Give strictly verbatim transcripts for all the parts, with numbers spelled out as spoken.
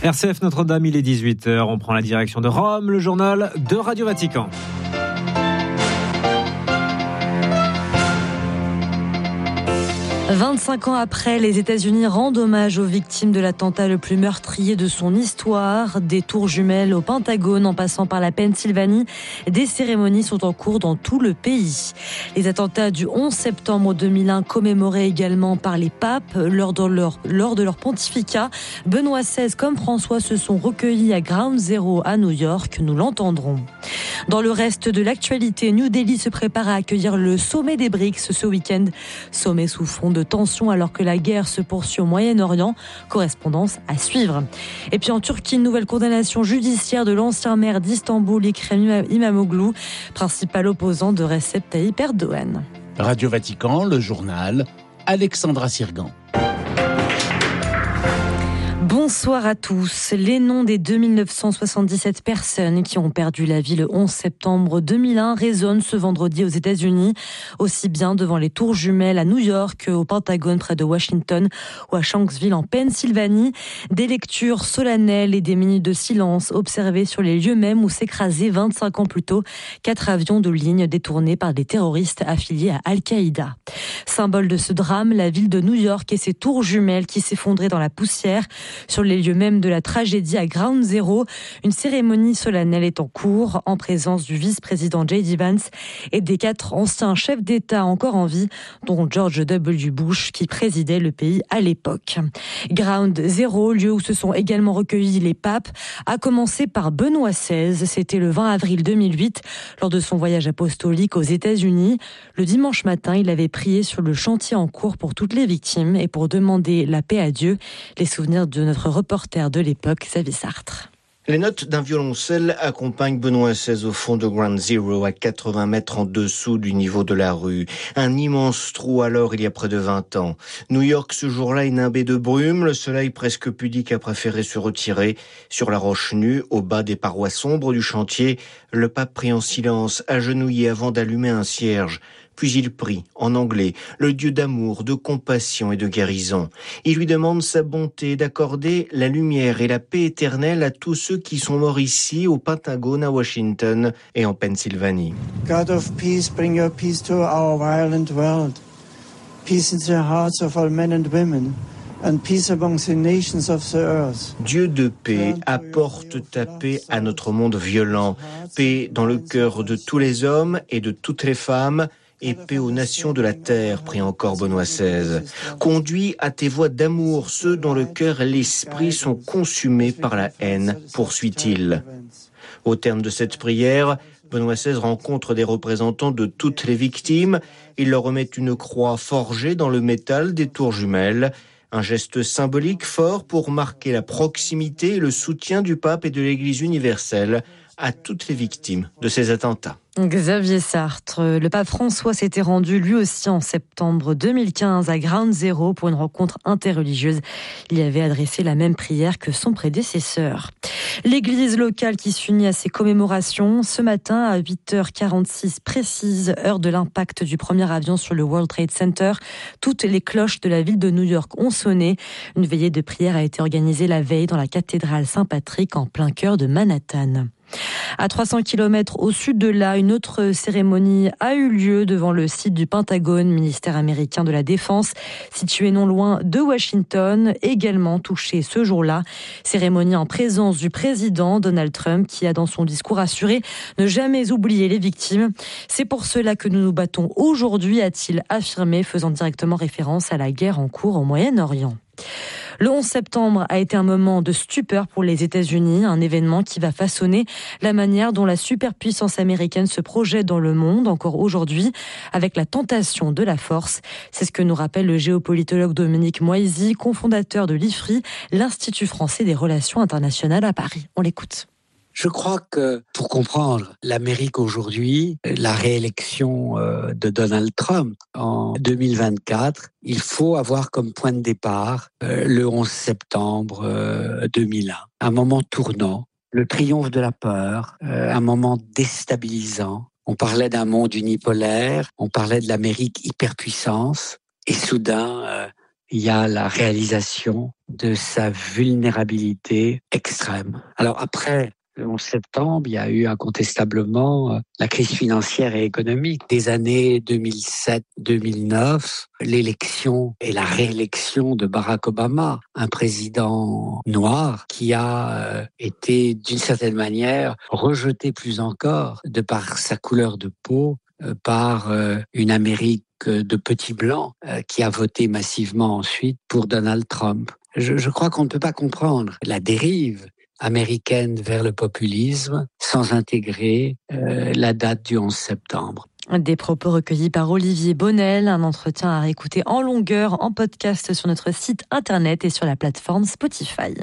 R C F Notre-Dame, il est dix-huit heures. On prend la direction de Rome, le journal de Radio Vatican. vingt-cinq ans après, les États-Unis rendent hommage aux victimes de l'attentat le plus meurtrier de son histoire. Des tours jumelles au Pentagone en passant par la Pennsylvanie, des cérémonies sont en cours dans tout le pays. Les attentats du onze septembre deux mille un commémorés également par les papes lors de leur, lors de leur pontificat. Benoît seize comme François se sont recueillis à Ground Zero à New York, nous l'entendrons. Dans le reste de l'actualité, New Delhi se prépare à accueillir le sommet des BRICS ce week-end. Sommet sous fond de tension alors que la guerre se poursuit au Moyen-Orient. Correspondance à suivre. Et puis en Turquie, une nouvelle condamnation judiciaire de l'ancien maire d'Istanbul, Ekrem İmamoğlu, principal opposant de Recep Tayyip Erdogan. Radio Vatican, le journal, Alexandra Sirgan. Bonsoir à tous. Les noms des deux mille neuf cent soixante-dix-sept personnes qui ont perdu la vie le onze septembre deux mille un résonnent ce vendredi aux États-Unis, aussi bien devant les tours jumelles à New York, au Pentagone près de Washington ou à Shanksville en Pennsylvanie. Des lectures solennelles et des minutes de silence observées sur les lieux mêmes où s'écrasaient vingt-cinq ans plus tôt quatre avions de ligne détournés par des terroristes affiliés à Al-Qaïda. Symbole de ce drame, la ville de New York et ses tours jumelles qui s'effondraient dans la poussière. Sur les lieux mêmes de la tragédie à Ground Zero, une cérémonie solennelle est en cours en présence du vice-président J D Vance et des quatre anciens chefs d'État encore en vie, dont George W. Bush qui présidait le pays à l'époque. Ground Zero, lieu où se sont également recueillis les papes, a commencé par Benoît seize. C'était le vingt avril deux mille huit, lors de son voyage apostolique aux États-Unis. Le dimanche matin, il avait prié sur le chantier en cours pour toutes les victimes et pour demander la paix à Dieu. Les souvenirs de notre reporter de l'époque, Xavier Sartre. Les notes d'un violoncelle accompagnent Benoît seize au fond de Ground Zero, à quatre-vingts mètres en dessous du niveau de la rue. Un immense trou alors, il y a près de vingt ans. New York, ce jour-là, est nimbé de brume. Le soleil presque pudique a préféré se retirer. Sur la roche nue, au bas des parois sombres du chantier, le pape prie en silence, agenouillé avant d'allumer un cierge. Puis il prie, en anglais, le Dieu d'amour, de compassion et de guérison. Il lui demande sa bonté d'accorder la lumière et la paix éternelle à tous ceux qui sont morts ici, au Pentagone, à Washington et en Pennsylvanie. God of peace, bring your peace to our violent world. Peace in the hearts of all men and women. And peace among the nations of the earth. Dieu de paix, apporte ta paix à notre monde violent. Paix dans le cœur de tous les hommes et de toutes les femmes. Et paix aux nations de la terre, prie encore Benoît seize. Conduis à tes voies d'amour ceux dont le cœur et l'esprit sont consumés par la haine, poursuit-il. Au terme de cette prière, Benoît seize rencontre des représentants de toutes les victimes. Il leur remet une croix forgée dans le métal des tours jumelles. Un geste symbolique fort pour marquer la proximité et le soutien du pape et de l'Église universelle à toutes les victimes de ces attentats. Xavier Sartre, le pape François s'était rendu lui aussi en septembre deux mille quinze à Ground Zero pour une rencontre interreligieuse. Il y avait adressé la même prière que son prédécesseur. L'église locale qui s'unit à ces commémorations, ce matin à huit heures quarante-six précise, heure de l'impact du premier avion sur le World Trade Center, toutes les cloches de la ville de New York ont sonné. Une veillée de prière a été organisée la veille dans la cathédrale Saint-Patrick en plein cœur de Manhattan. À trois cents kilomètres au sud de là, une autre cérémonie a eu lieu devant le site du Pentagone, ministère américain de la Défense, situé non loin de Washington, également touché ce jour-là. Cérémonie en présence du président Donald Trump, qui a dans son discours assuré ne jamais oublier les victimes. C'est pour cela que nous nous battons aujourd'hui, a-t-il affirmé, faisant directement référence à la guerre en cours au Moyen-Orient. Le onze septembre a été un moment de stupeur pour les États-Unis, un événement qui va façonner la manière dont la superpuissance américaine se projette dans le monde encore aujourd'hui, avec la tentation de la force. C'est ce que nous rappelle le géopolitologue Dominique Moisy, cofondateur de l'I F R I, l'Institut français des relations internationales à Paris. On l'écoute. Je crois que pour comprendre l'Amérique aujourd'hui, la réélection de Donald Trump en deux mille vingt-quatre, il faut avoir comme point de départ le onze septembre deux mille un. Un moment tournant, le triomphe de la peur, un moment déstabilisant. On parlait d'un monde unipolaire, on parlait de l'Amérique hyperpuissance, et soudain, il y a la réalisation de sa vulnérabilité extrême. Alors après, le onze septembre, il y a eu incontestablement la crise financière et économique des années deux mille sept deux mille neuf, l'élection et la réélection de Barack Obama, un président noir qui a été d'une certaine manière rejeté plus encore de par sa couleur de peau, par une Amérique de petits blancs qui a voté massivement ensuite pour Donald Trump. Je, je crois qu'on ne peut pas comprendre la dérive américaine vers le populisme sans intégrer euh, la date du onze septembre. Des propos recueillis par Olivier Bonnel, un entretien à réécouter en longueur en podcast sur notre site internet et sur la plateforme Spotify.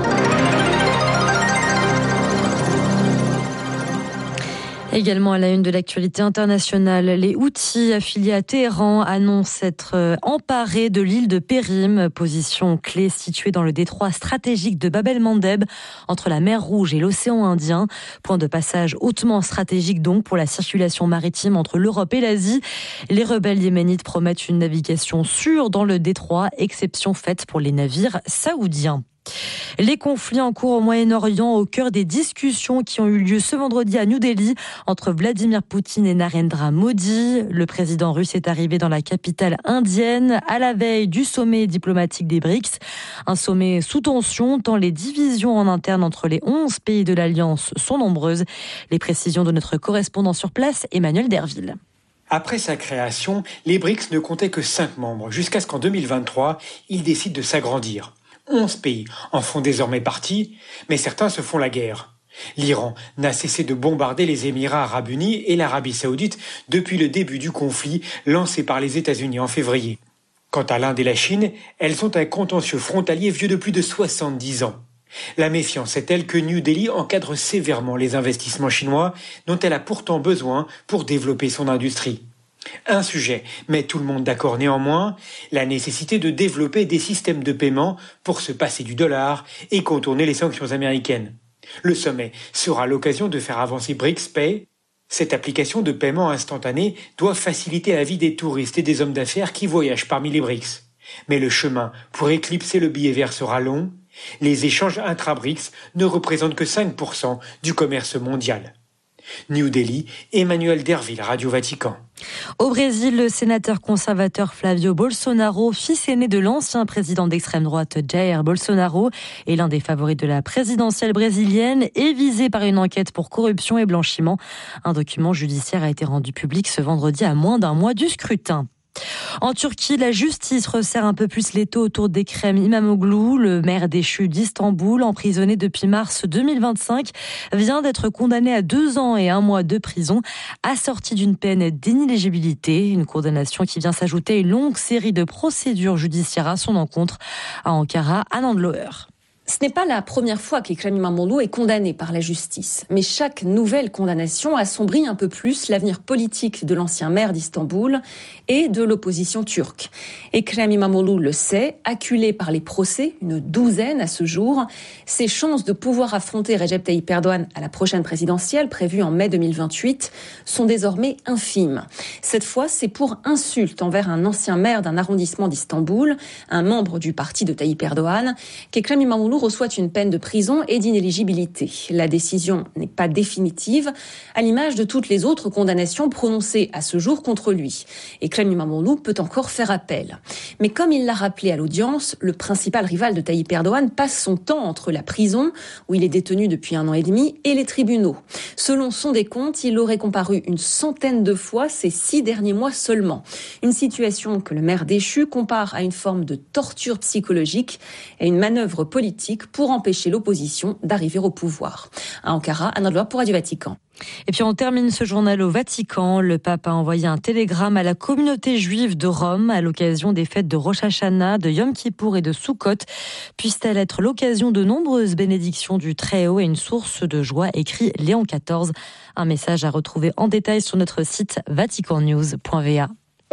Également à la une de l'actualité internationale, les Houthis affiliés à Téhéran annoncent s'être emparés de l'île de Périm, position clé située dans le détroit stratégique de Bab el-Mandeb, entre la mer Rouge et l'océan Indien. Point de passage hautement stratégique donc pour la circulation maritime entre l'Europe et l'Asie. Les rebelles yéménites promettent une navigation sûre dans le détroit, exception faite pour les navires saoudiens. Les conflits en cours au Moyen-Orient au cœur des discussions qui ont eu lieu ce vendredi à New Delhi entre Vladimir Poutine et Narendra Modi. Le président russe est arrivé dans la capitale indienne à la veille du sommet diplomatique des BRICS. Un sommet sous tension tant les divisions en interne entre les onze pays de l'Alliance sont nombreuses. Les précisions de notre correspondant sur place, Emmanuel Derville. Après sa création, les BRICS ne comptaient que cinq membres jusqu'à ce qu'en deux mille vingt-trois, ils décident de s'agrandir. onze pays en font désormais partie, mais certains se font la guerre. L'Iran n'a cessé de bombarder les Émirats arabes unis et l'Arabie saoudite depuis le début du conflit lancé par les États-Unis en février. Quant à l'Inde et la Chine, elles ont un contentieux frontalier vieux de plus de soixante-dix ans. La méfiance est telle que New Delhi encadre sévèrement les investissements chinois dont elle a pourtant besoin pour développer son industrie. Un sujet met tout le monde d'accord néanmoins, la nécessité de développer des systèmes de paiement pour se passer du dollar et contourner les sanctions américaines. Le sommet sera l'occasion de faire avancer BRICS-Pay. Cette application de paiement instantané doit faciliter la vie des touristes et des hommes d'affaires qui voyagent parmi les BRICS. Mais le chemin pour éclipser le billet vert sera long. Les échanges intra-BRICS ne représentent que cinq pour cent du commerce mondial. New Delhi, Emmanuel Derville, Radio Vatican. Au Brésil, le sénateur conservateur Flavio Bolsonaro, fils aîné de l'ancien président d'extrême droite Jair Bolsonaro, est l'un des favoris de la présidentielle brésilienne et visé par une enquête pour corruption et blanchiment. Un document judiciaire a été rendu public ce vendredi à moins d'un mois du scrutin. En Turquie, la justice resserre un peu plus l'étau autour d'Ekrem İmamoğlu, le maire déchu d'Istanbul, emprisonné depuis mars deux mille vingt-cinq, vient d'être condamné à deux ans et un mois de prison, assorti d'une peine d'inéligibilité, une condamnation qui vient s'ajouter à une longue série de procédures judiciaires à son encontre à Ankara, à Nandloer. Ce n'est pas la première fois qu'Ekrem İmamoğlu est condamné par la justice. Mais chaque nouvelle condamnation assombrit un peu plus l'avenir politique de l'ancien maire d'Istanbul et de l'opposition turque. Ekrem İmamoğlu le sait, acculé par les procès, une douzaine à ce jour, ses chances de pouvoir affronter Recep Tayyip Erdogan à la prochaine présidentielle, prévue en mai deux mille vingt-huit, sont désormais infimes. Cette fois, c'est pour insulte envers un ancien maire d'un arrondissement d'Istanbul, un membre du parti de Tayyip Erdogan, qu'Ekrem İmamoğlu reçoit une peine de prison et d'inéligibilité. La décision n'est pas définitive, à l'image de toutes les autres condamnations prononcées à ce jour contre lui. Ekrem İmamoğlu peut encore faire appel. Mais comme il l'a rappelé à l'audience, le principal rival de Tayyip Erdogan passe son temps entre la prison, où il est détenu depuis un an et demi, et les tribunaux. Selon son décompte, il aurait comparu une centaine de fois ces six derniers mois seulement. Une situation que le maire déchu compare à une forme de torture psychologique et une manœuvre politique pour empêcher l'opposition d'arriver au pouvoir. À Ankara, Anna Loire pour Radio Vatican. Et puis on termine ce journal au Vatican. Le pape a envoyé un télégramme à la communauté juive de Rome à l'occasion des fêtes de Rosh Hashanah, de Yom Kippour et de Sukkot. Puisse-t-elle être l'occasion de nombreuses bénédictions du Très-Haut et une source de joie, écrit Léon quatorze. Un message à retrouver en détail sur notre site vatican news point v a.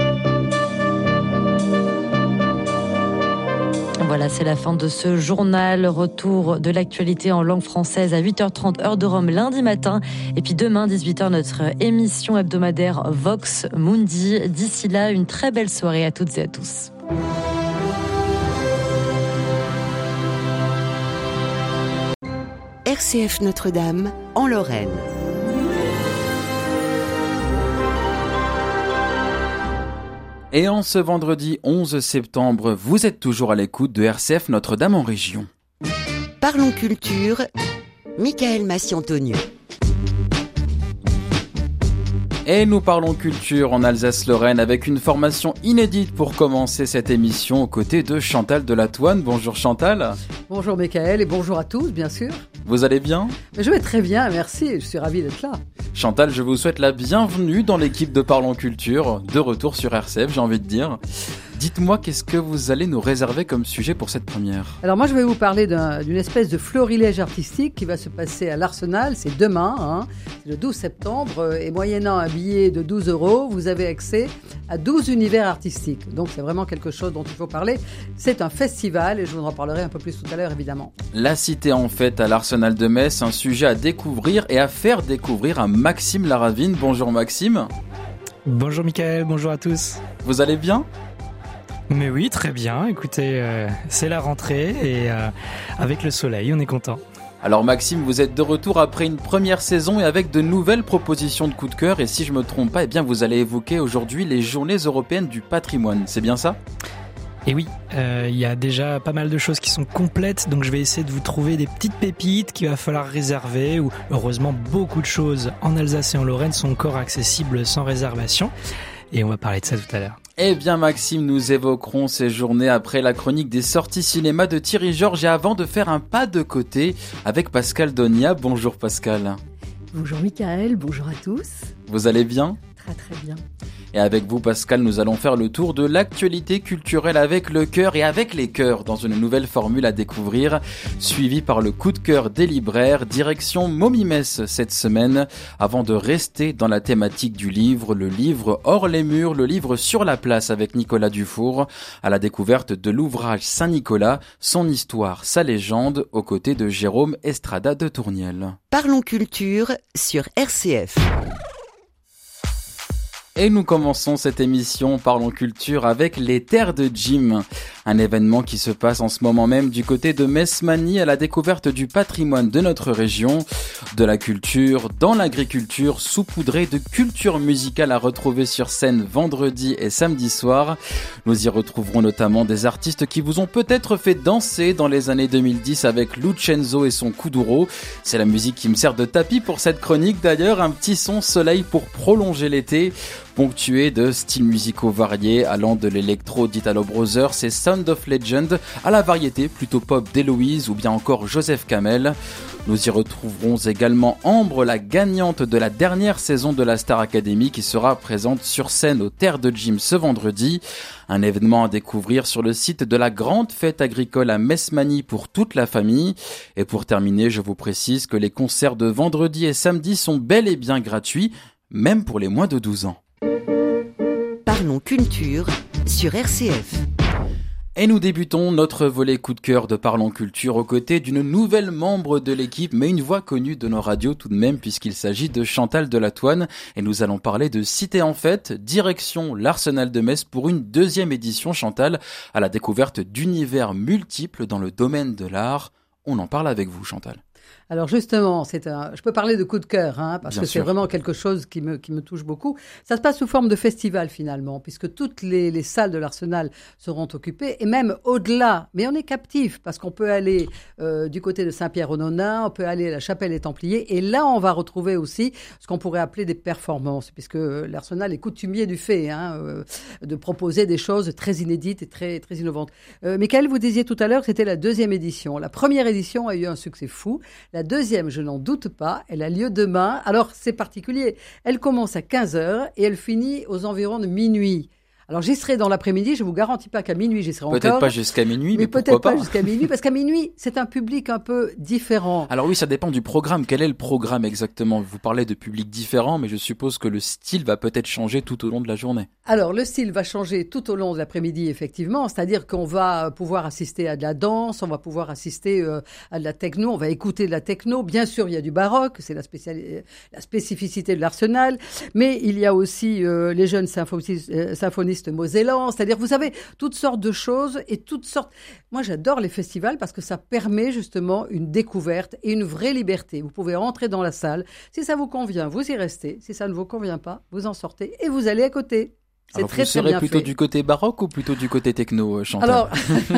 Voilà, c'est la fin de ce journal. Retour de l'actualité en langue française à huit heures trente, heure de Rome, lundi matin. Et puis demain, dix-huit heures, notre émission hebdomadaire Vox Mundi. D'ici là, une très belle soirée à toutes et à tous. R C F Notre-Dame, en Lorraine. Et en ce vendredi onze septembre, vous êtes toujours à l'écoute de R C F Notre-Dame en région. Parlons culture, Michael Massiantonieu. Et nous parlons culture en Alsace-Lorraine avec une formation inédite pour commencer cette émission aux côtés de Chantal Delatouane. Bonjour Chantal. Bonjour Michael et bonjour à tous bien sûr. Vous allez bien ? Je vais très bien, merci, je suis ravie d'être là. Chantal, je vous souhaite la bienvenue dans l'équipe de Parlons Culture, de retour sur R C F, j'ai envie de dire. Dites-moi, qu'est-ce que vous allez nous réserver comme sujet pour cette première ? Alors moi, je vais vous parler d'un, d'une espèce de florilège artistique qui va se passer à l'Arsenal, c'est demain, hein, c'est le douze septembre, et moyennant un billet de douze euros, vous avez accès à douze univers artistiques. Donc c'est vraiment quelque chose dont il faut parler. C'est un festival, et je vous en parlerai un peu plus tout à l'heure, évidemment. La cité en fête à l'Arsenal de Metz, un sujet à découvrir et à faire découvrir à Maxime Laravine. Bonjour Maxime. Bonjour Michael, bonjour à tous. Vous allez bien ? Mais oui, très bien. Écoutez, euh, c'est la rentrée et euh, avec le soleil, on est content. Alors Maxime, vous êtes de retour après une première saison et avec de nouvelles propositions de coup de cœur. Et si je me trompe pas, eh bien vous allez évoquer aujourd'hui les Journées européennes du patrimoine. C'est bien ça ? Et oui, il euh, y a déjà pas mal de choses qui sont complètes, donc je vais essayer de vous trouver des petites pépites qu'il va falloir réserver, où heureusement beaucoup de choses en Alsace et en Lorraine sont encore accessibles sans réservation. Et on va parler de ça tout à l'heure. Eh bien Maxime, nous évoquerons ces journées après la chronique des sorties cinéma de Thierry Georges et avant de faire un pas de côté avec Pascal Donia. Bonjour Pascal. Bonjour Michael, bonjour à tous. Vous allez bien ? Très très bien. Et avec vous Pascal, nous allons faire le tour de l'actualité culturelle avec le cœur et avec les cœurs dans une nouvelle formule à découvrir, suivie par le coup de cœur des libraires, direction Momimess cette semaine, avant de rester dans la thématique du livre, le livre hors les murs, le livre sur la place avec Nicolas Dufour, à la découverte de l'ouvrage Saint-Nicolas, son histoire, sa légende, aux côtés de Jérôme Estrada de Tourniel. Parlons culture sur R C F. Et nous commençons cette émission Parlons Culture avec les Terres de Jim, un événement qui se passe en ce moment même du côté de Metz-Magny à la découverte du patrimoine de notre région, de la culture dans l'agriculture, saupoudrée de culture musicale à retrouver sur scène vendredi et samedi soir. Nous y retrouverons notamment des artistes qui vous ont peut-être fait danser dans les années deux mille dix avec Lucenzo et son Kuduro. C'est la musique qui me sert de tapis pour cette chronique d'ailleurs, un petit son soleil pour prolonger l'été, ponctué de styles musicaux variés allant de l'électro d'Italo Brothers et Sound of Legend à la variété plutôt pop d'Héloïse ou bien encore Joseph Kamel. Nous y retrouverons également Ambre, la gagnante de la dernière saison de la Star Academy qui sera présente sur scène aux Terres de Jim ce vendredi. Un événement à découvrir sur le site de la grande fête agricole à Metz-Magny pour toute la famille. Et pour terminer, je vous précise que les concerts de vendredi et samedi sont bel et bien gratuits, même pour les moins de douze ans. Parlons culture sur R C F. Et nous débutons notre volet coup de cœur de Parlons Culture aux côtés d'une nouvelle membre de l'équipe, mais une voix connue de nos radios tout de même, puisqu'il s'agit de Chantal Delatouane. Et nous allons parler de Cité en fête, direction l'Arsenal de Metz pour une deuxième édition, Chantal, à la découverte d'univers multiples dans le domaine de l'art. On en parle avec vous, Chantal. Alors justement, c'est un, je peux parler de coup de cœur, hein, parce Bien que sûr. c'est vraiment quelque chose qui me, qui me touche beaucoup. Ça se passe sous forme de festival finalement, puisque toutes les, les salles de l'Arsenal seront occupées, et même au-delà. Mais on est captif, parce qu'on peut aller euh, du côté de Saint-Pierre-aux-Nonains, on peut aller à la Chapelle des Templiers, et là on va retrouver aussi ce qu'on pourrait appeler des performances, puisque l'Arsenal est coutumier du fait, hein, euh, de proposer des choses très inédites et très, très innovantes. Euh, Michael, vous disiez tout à l'heure que c'était la deuxième édition. La première édition a eu un succès fou. La deuxième, je n'en doute pas, elle a lieu demain. Alors, c'est particulier. Elle commence à quinze heures et elle finit aux environs de minuit. Alors, j'y serai dans l'après-midi. Je ne vous garantis pas qu'à minuit, j'y serai encore. Peut-être pas jusqu'à minuit, mais, mais peut-être pourquoi pas. pas jusqu'à minuit, parce qu'à minuit, c'est un public un peu différent. Alors oui, ça dépend du programme. Quel est le programme exactement ? Vous parlez de publics différents, mais je suppose que le style va peut-être changer tout au long de la journée. Alors, le style va changer tout au long de l'après-midi, effectivement. C'est-à-dire qu'on va pouvoir assister à de la danse, on va pouvoir assister euh, à de la techno, on va écouter de la techno. Bien sûr, il y a du baroque, c'est la, spéciali- la spécificité de l'Arsenal. Mais il y a aussi euh, les jeunes symphonistes, euh, symphonistes artistes mosellans, c'est-à-dire vous avez toutes sortes de choses et toutes sortes... Moi j'adore les festivals parce que ça permet justement une découverte et une vraie liberté. Vous pouvez rentrer dans la salle, si ça vous convient, vous y restez, si ça ne vous convient pas, vous en sortez et vous allez à côté. C'est Alors, très, vous très serez bien plutôt fait. du côté baroque ou plutôt du côté techno, Chantal? Alors,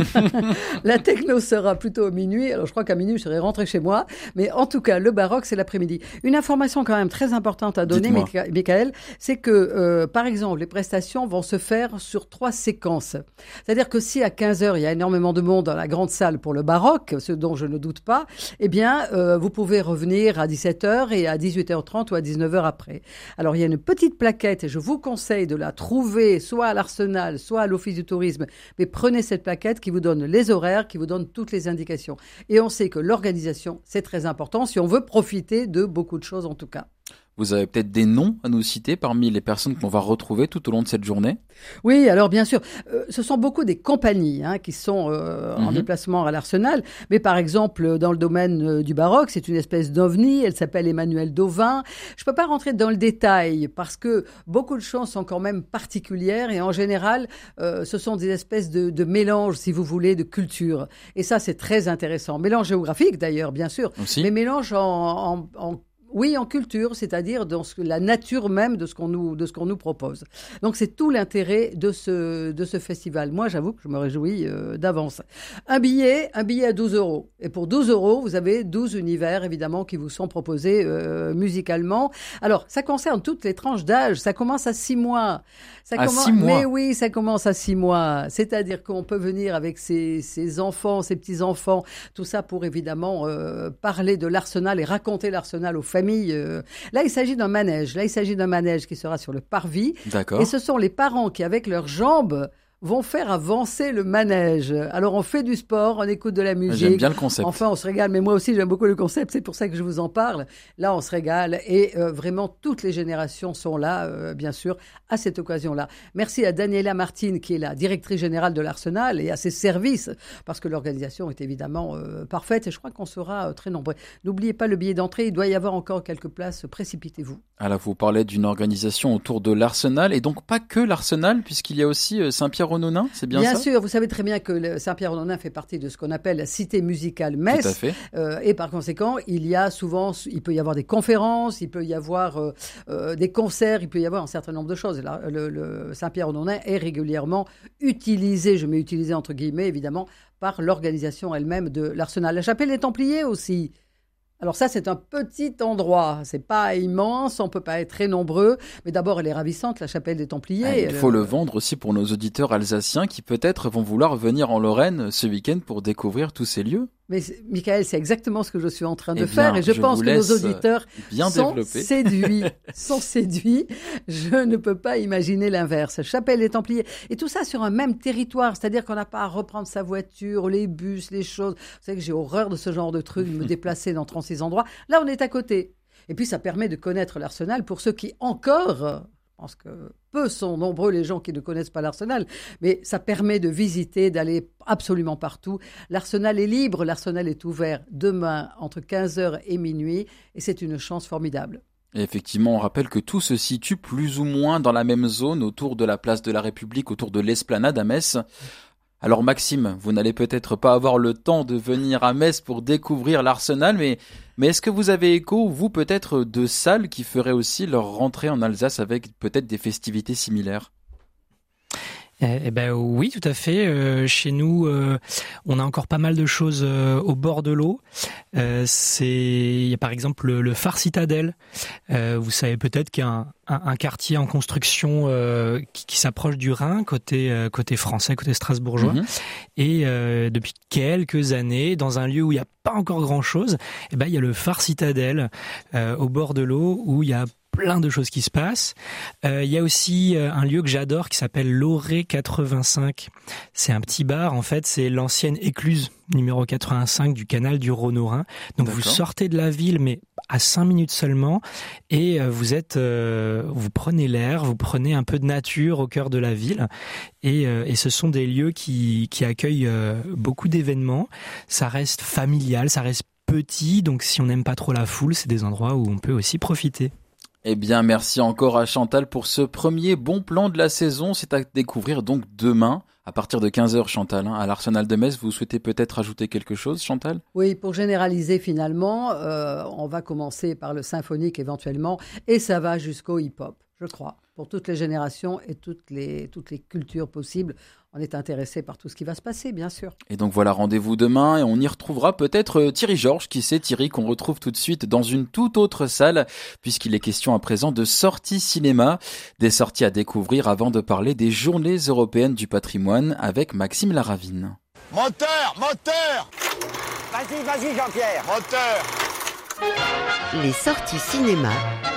la techno sera plutôt au minuit. Alors, je crois qu'à minuit, je serai rentré chez moi. Mais en tout cas, le baroque, c'est l'après-midi. Une information quand même très importante à donner, Dites-moi. Michael, c'est que, euh, par exemple, les prestations vont se faire sur trois séquences. C'est-à-dire que si à quinze heures, il y a énormément de monde dans la grande salle pour le baroque, ce dont je ne doute pas, eh bien, euh, vous pouvez revenir à dix-sept heures et à dix-huit heures trente ou à dix-neuf heures après. Alors, il y a une petite plaquette et je vous conseille de la trouver soit à l'Arsenal, soit à l'Office du tourisme, mais prenez cette plaquette qui vous donne les horaires, qui vous donne toutes les indications. Et on sait que l'organisation, c'est très important si on veut profiter de beaucoup de choses en tout cas. Vous avez peut-être des noms à nous citer parmi les personnes qu'on va retrouver tout au long de cette journée? Oui, alors bien sûr, euh, ce sont beaucoup des compagnies hein, qui sont euh, en Mhm. déplacement à l'Arsenal. Mais par exemple, dans le domaine euh, du baroque, c'est une espèce d'ovni. Elle s'appelle Emmanuel Dauvin. Je peux pas rentrer dans le détail parce que beaucoup de choses sont quand même particulières et en général, euh, ce sont des espèces de, de mélanges, si vous voulez, de cultures. Et ça, c'est très intéressant. Mélange géographique d'ailleurs, bien sûr, Aussi. mais mélange en, en, en oui, en culture, c'est-à-dire dans ce, la nature même de ce qu'on nous, de ce qu'on nous propose. Donc, c'est tout l'intérêt de ce, de ce festival. Moi, j'avoue que je me réjouis euh, d'avance. Un billet, un billet à douze euros. Et pour douze euros, vous avez douze univers, évidemment, qui vous sont proposés euh, musicalement. Alors, ça concerne toutes les tranches d'âge. Ça commence à six mois. Ça À commence... six mois. Mais oui, ça commence à six mois. C'est-à-dire qu'on peut venir avec ses, ses enfants, ses petits-enfants, tout ça pour, évidemment, euh, parler de l'Arsenal et raconter l'Arsenal aux familles. Là, il s'agit d'un manège. Là, il s'agit d'un manège qui sera sur le parvis. D'accord. Et ce sont les parents qui, avec leurs jambes, vont faire avancer le manège. Alors, on fait du sport, on écoute de la musique. J'aime bien le concept. Enfin, on se régale. Mais moi aussi, j'aime beaucoup le concept. C'est pour ça que je vous en parle. Là, on se régale. Et euh, vraiment, toutes les générations sont là, euh, bien sûr, à cette occasion-là. Merci à Daniela Martine, qui est la directrice générale de l'Arsenal, et à ses services, parce que l'organisation est évidemment euh, parfaite. Et je crois qu'on sera euh, très nombreux. N'oubliez pas le billet d'entrée. Il doit y avoir encore quelques places. Précipitez-vous. Alors, vous parlez d'une organisation autour de l'Arsenal, et donc pas que l'Arsenal, puisqu'il y a aussi euh, Saint-Pierre-aux-Nonains, c'est bien, Bien ça? sûr, vous savez très bien que le Saint-Pierre-aux-Nonains fait partie de ce qu'on appelle la cité musicale Metz. Tout à fait. Euh, et par conséquent, il y a souvent, il peut y avoir des conférences, il peut y avoir euh, euh, des concerts, il peut y avoir un certain nombre de choses. Là, le, le Saint-Pierre-aux-Nonains est régulièrement utilisé, je mets utilisé entre guillemets évidemment, par l'organisation elle-même de l'Arsenal. La chapelle des Templiers aussi. Alors ça, c'est un petit endroit. C'est pas immense, on peut pas être très nombreux. Mais d'abord, elle est ravissante, la chapelle des Templiers. Ah, il Elle- faut le vendre aussi pour nos auditeurs alsaciens qui peut-être vont vouloir venir en Lorraine ce week-end pour découvrir tous ces lieux. Mais c'est- Michael, c'est exactement ce que je suis en train de Eh faire bien, et je, je pense vous que nos laisse auditeurs bien sont développer. séduits, sont séduits. Je ne peux pas imaginer l'inverse. Chapelle des Templiers et tout ça sur un même territoire, c'est-à-dire qu'on n'a pas à reprendre sa voiture, les bus, les choses. Vous savez que j'ai horreur de ce genre de truc, de me déplacer dans trente-six endroits. Là, on est à côté. Et puis, ça permet de connaître l'Arsenal pour ceux qui encore... Je pense que peu sont nombreux les gens qui ne connaissent pas l'Arsenal, mais ça permet de visiter, d'aller absolument partout. L'Arsenal est libre, l'Arsenal est ouvert demain entre quinze heures et minuit, et c'est une chance formidable. Et effectivement, on rappelle que tout se situe plus ou moins dans la même zone autour de la place de la République, autour de l'Esplanade à Metz. Alors Maxime, vous n'allez peut-être pas avoir le temps de venir à Metz pour découvrir l'Arsenal, mais, mais est-ce que vous avez écho, vous peut-être, de salles qui feraient aussi leur rentrée en Alsace avec peut-être des festivités similaires ? Eh, eh ben oui, tout à fait. Euh, chez nous, euh, on a encore pas mal de choses euh, au bord de l'eau. Euh, c'est, il y a par exemple le, le phare Citadelle. Euh, vous savez peut-être qu'il y a un, un, un quartier en construction euh, qui, qui s'approche du Rhin, côté euh, côté français, côté strasbourgeois. Mhm. Et euh, depuis quelques années, dans un lieu où il n'y a pas encore grand-chose, eh ben il y a le phare Citadelle euh, au bord de l'eau où il y a plein de choses qui se passent. Euh, il y a aussi euh, un lieu que j'adore qui s'appelle l'Oré quatre-vingt-cinq. C'est un petit bar, en fait, c'est l'ancienne écluse numéro quatre-vingt-cinq du canal du Rhône au Rhin. Donc D'accord. vous sortez de la ville, mais à cinq minutes seulement, et euh, vous êtes, euh, vous prenez l'air, vous prenez un peu de nature au cœur de la ville, et, euh, et ce sont des lieux qui, qui accueillent euh, beaucoup d'événements. Ça reste familial, ça reste petit, donc si on n'aime pas trop la foule, c'est des endroits où on peut aussi profiter. Eh bien, merci encore à Chantal pour ce premier bon plan de la saison. C'est à découvrir donc demain, à partir de quinze heures, Chantal, hein, à l'Arsenal de Metz. Vous souhaitez peut-être ajouter quelque chose, Chantal ? Oui, pour généraliser finalement, euh, on va commencer par le symphonique éventuellement, et ça va jusqu'au hip-hop, je crois. Pour toutes les générations et toutes les, toutes les cultures possibles, on est intéressé par tout ce qui va se passer, bien sûr. Et donc voilà, rendez-vous demain et on y retrouvera peut-être Thierry Georges, qui sait Thierry, qu'on retrouve tout de suite dans une toute autre salle, puisqu'il est question à présent de sorties cinéma, des sorties à découvrir avant de parler des Journées européennes du patrimoine avec Maxime Laravine. Moteur, moteur ! Vas-y, vas-y Jean-Pierre, moteur ! Les sorties cinéma.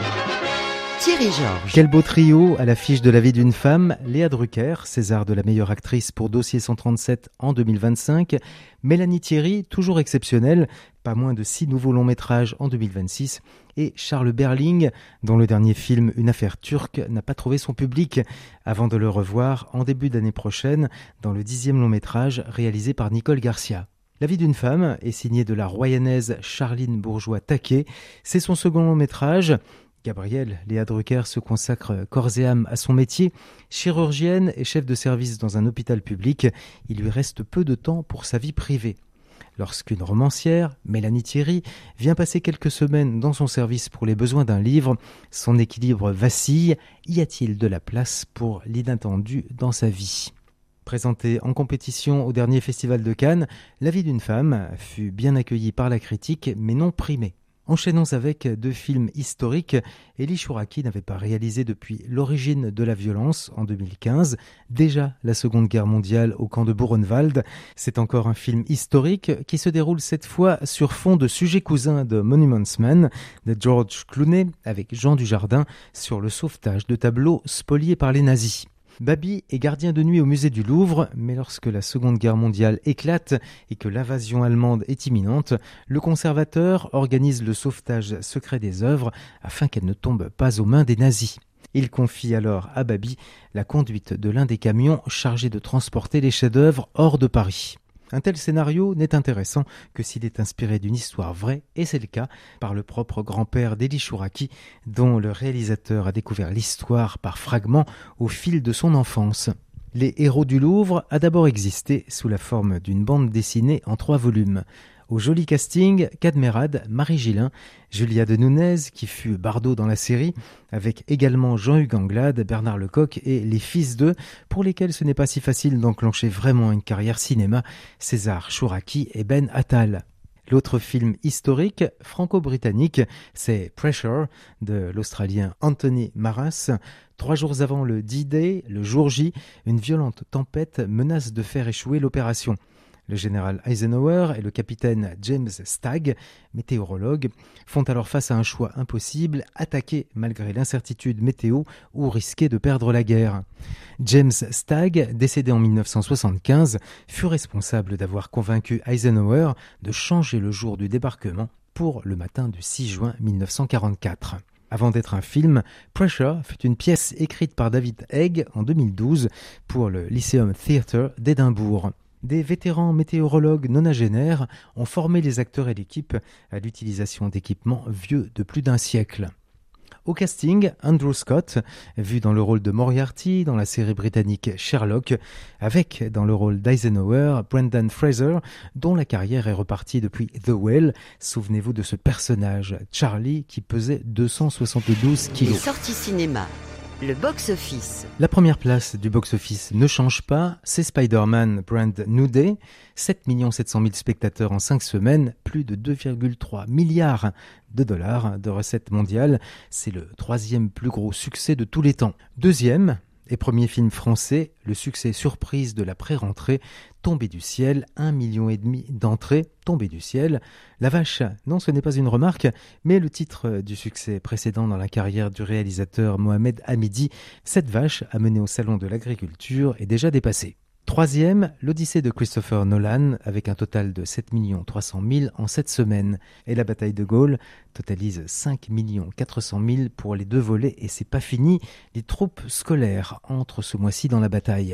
Thierry Georges. Quel beau trio à l'affiche de La vie d'une femme. Léa Drucker, César de la meilleure actrice pour Dossier cent trente-sept en deux mille vingt-cinq. Mélanie Thierry, toujours exceptionnelle, pas moins de six nouveaux longs métrages en deux mille vingt-six. Et Charles Berling, dont le dernier film Une affaire turque n'a pas trouvé son public, avant de le revoir en début d'année prochaine dans le dixième long métrage réalisé par Nicole Garcia. La vie d'une femme est signée de la royanaise Charline Bourgeois-Taquet. C'est son second long métrage. Gabrielle Léa Drucker se consacre corps et âme à son métier. Chirurgienne et chef de service dans un hôpital public, il lui reste peu de temps pour sa vie privée. Lorsqu'une romancière, Mélanie Thierry, vient passer quelques semaines dans son service pour les besoins d'un livre, son équilibre vacille. Y a-t-il de la place pour l'inattendu dans sa vie ? Présentée en compétition au dernier festival de Cannes, La vie d'une femme fut bien accueillie par la critique, mais non primée. Enchaînons avec deux films historiques. Élie Chouraki n'avait pas réalisé depuis L'origine de la violence en deux mille quinze, déjà la Seconde Guerre mondiale au camp de Buchenwald. C'est encore un film historique qui se déroule cette fois sur fond de Sujets cousins de Monuments Men de George Clooney avec Jean Dujardin sur le sauvetage de tableaux spoliés par les nazis. Babi est gardien de nuit au musée du Louvre, mais lorsque la Seconde Guerre mondiale éclate et que l'invasion allemande est imminente, le conservateur organise le sauvetage secret des œuvres afin qu'elles ne tombent pas aux mains des nazis. Il confie alors à Babi la conduite de l'un des camions chargés de transporter les chefs-d'œuvre hors de Paris. Un tel scénario n'est intéressant que s'il est inspiré d'une histoire vraie, et c'est le cas, par le propre grand-père d'Élie Chouraki, dont le réalisateur a découvert l'histoire par fragments au fil de son enfance. Les Héros du Louvre a d'abord existé sous la forme d'une bande dessinée en trois volumes. Au joli casting, Cadmerade, Marie Gillin, Julia de Nunez, qui fut Bardot dans la série, avec également Jean-Hugues Anglade, Bernard Lecoq et les fils d'eux, pour lesquels ce n'est pas si facile d'enclencher vraiment une carrière cinéma, César Chouraki et Ben Attal. L'autre film historique, franco-britannique, c'est Pressure, de l'Australien Anthony Maras. Trois jours avant le D-Day, le jour J, une violente tempête menace de faire échouer l'opération. Le général Eisenhower et le capitaine James Stagg, météorologues, font alors face à un choix impossible, attaquer malgré l'incertitude météo ou risquer de perdre la guerre. James Stagg, décédé en dix-neuf cent soixante-quinze, fut responsable d'avoir convaincu Eisenhower de changer le jour du débarquement pour le matin du six juin mille neuf cent quarante-quatre. Avant d'être un film, Pressure fut une pièce écrite par David Haig en deux mille douze pour le Lyceum Theatre d'Édimbourg. Des vétérans météorologues nonagénaires ont formé les acteurs et l'équipe à l'utilisation d'équipements vieux de plus d'un siècle. Au casting, Andrew Scott, vu dans le rôle de Moriarty dans la série britannique Sherlock, avec dans le rôle d'Eisenhower, Brendan Fraser, dont la carrière est repartie depuis The Whale. Souvenez-vous de ce personnage, Charlie, qui pesait deux cent soixante-douze kilos. Les sorties cinéma. Le box-office. La première place du box-office ne change pas, c'est Spider-Man Brand New Day, sept millions sept cent mille spectateurs en cinq semaines, plus de deux virgule trois milliards de dollars de recettes mondiales. C'est le troisième plus gros succès de tous les temps. Deuxième et premier film français, le succès surprise de la pré-rentrée, Tombé du ciel, un million et demi d'entrées, Tombé du ciel. La vache, non, ce n'est pas une remarque, mais le titre du succès précédent dans la carrière du réalisateur Mohamed Hamidi, cette vache amenée au salon de l'agriculture est déjà dépassée. Troisième, l'Odyssée de Christopher Nolan, avec un total de sept millions trois cent mille en sept semaines. Et la bataille de Gaulle totalise cinq millions quatre cent mille pour les deux volets, et c'est pas fini, les troupes scolaires entrent ce mois-ci dans la bataille.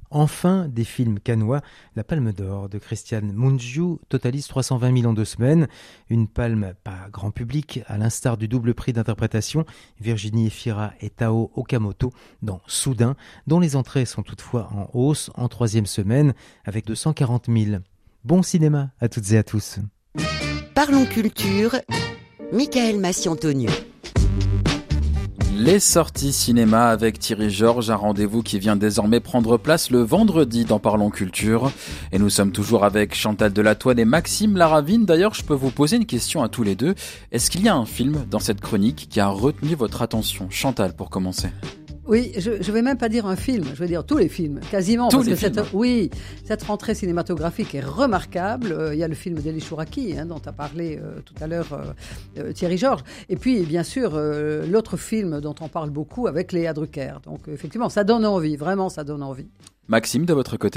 Enfin, des films cannois. La Palme d'Or de Christian Mungiu totalise trois cent vingt mille en deux semaines. Une palme pas grand public, à l'instar du double prix d'interprétation Virginie Efira et Tao Okamoto dans Soudain, dont les entrées sont toutefois en hausse en troisième semaine avec deux cent quarante mille. Bon cinéma à toutes et à tous. Parlons culture, Michael Massi-Antonio. Les sorties cinéma avec Thierry Georges, un rendez-vous qui vient désormais prendre place le vendredi dans Parlons Culture. Et nous sommes toujours avec Chantal Delatoine et Maxime Laravine. D'ailleurs, je peux vous poser une question à tous les deux. Est-ce qu'il y a un film dans cette chronique qui a retenu votre attention ? Chantal, pour commencer. Oui, je ne vais même pas dire un film, je vais dire tous les films, quasiment. Tous parce les que films. Cette, oui, cette rentrée cinématographique est remarquable. Euh, il y a le film d'Elie Chouraki, hein, dont a parlé euh, tout à l'heure euh, euh, Thierry Georges. Et puis, bien sûr, euh, l'autre film dont on parle beaucoup avec Léa Drucker. Donc, effectivement, ça donne envie, vraiment, ça donne envie. Maxime, de votre côté ?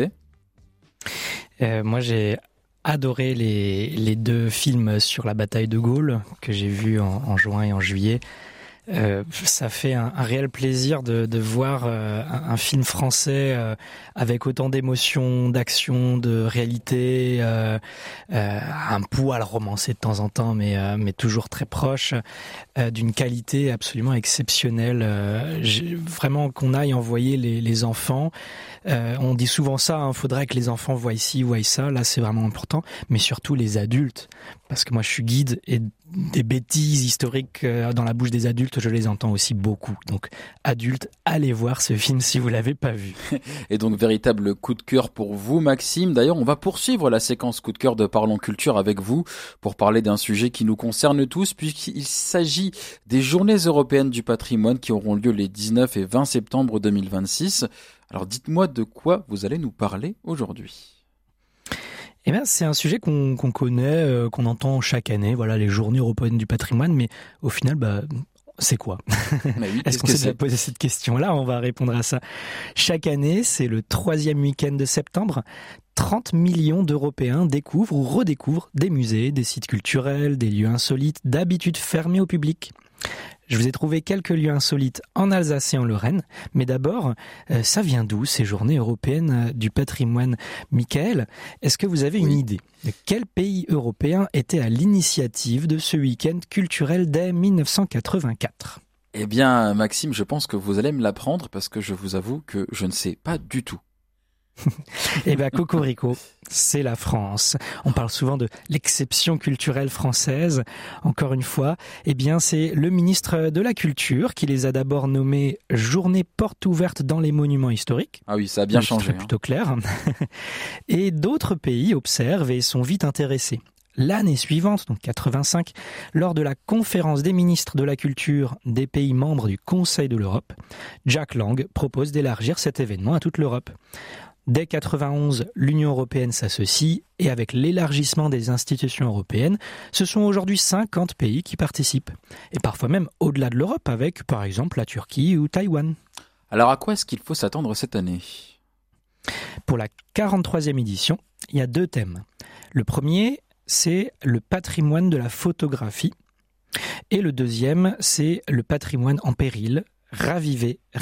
euh, Moi, j'ai adoré les, les deux films sur la bataille de Gaulle que j'ai vus en, en juin et en juillet. Euh, ça fait un, un réel plaisir de, de voir euh, un, un film français euh, avec autant d'émotions, d'action, de réalité, euh, euh, un poil romancé de temps en temps, mais, euh, mais toujours très proche, euh, d'une qualité absolument exceptionnelle. Euh, j'ai, vraiment qu'on aille envoyer les, les enfants. Euh, on dit souvent ça, il hein, faudrait que les enfants voient ci, voient ça. Là, c'est vraiment important, mais surtout les adultes, parce que moi, je suis guide et des bêtises historiques dans la bouche des adultes, je les entends aussi beaucoup. Donc, adultes, allez voir ce film si vous l'avez pas vu. Et donc, véritable coup de cœur pour vous, Maxime. D'ailleurs, on va poursuivre la séquence coup de cœur de Parlons Culture avec vous pour parler d'un sujet qui nous concerne tous, puisqu'il s'agit des Journées européennes du patrimoine qui auront lieu les dix-neuf et vingt septembre deux mille vingt-six. Alors, dites-moi de quoi vous allez nous parler aujourd'hui. Eh bien, c'est un sujet qu'on, qu'on connaît, euh, qu'on entend chaque année. Voilà, les Journées européennes du patrimoine. Mais au final, bah, c'est quoi ? oui, Est-ce qu'on s'est déjà posé cette question-là ? On va répondre à ça. Chaque année, c'est le troisième week-end de septembre. trente millions d'Européens découvrent ou redécouvrent des musées, des sites culturels, des lieux insolites, d'habitude fermés au public. Je vous ai trouvé quelques lieux insolites en Alsace et en Lorraine, mais d'abord, euh, ça vient d'où ces journées européennes du patrimoine ? Michael, est-ce que vous avez une idée de quel pays européen était à l'initiative de ce week-end culturel dès dix-neuf cent quatre-vingt-quatre ? Eh bien, Maxime, je pense que vous allez me l'apprendre parce que je vous avoue que je ne sais pas du tout. Eh bien, cocorico, c'est la France. On parle souvent de l'exception culturelle française. Encore une fois, eh bien, c'est le ministre de la Culture qui les a d'abord nommés Journée porte ouverte dans les monuments historiques. Ah oui, ça a bien Donc, changé. C'est plutôt clair. Et d'autres pays observent et sont vite intéressés. L'année suivante, donc quatre-vingt-cinq, lors de la conférence des ministres de la Culture des pays membres du Conseil de l'Europe, Jack Lang propose d'élargir cet événement à toute l'Europe. Dès quatre-vingt-onze, l'Union européenne s'associe et avec l'élargissement des institutions européennes, ce sont aujourd'hui cinquante pays qui participent. Et parfois même au-delà de l'Europe avec, par exemple, la Turquie ou Taïwan. Alors à quoi est-ce qu'il faut s'attendre cette année ? Pour la quarante-troisième édition, il y a deux thèmes. Le premier, c'est le patrimoine de la photographie. Et le deuxième, c'est le patrimoine en péril, ravivé,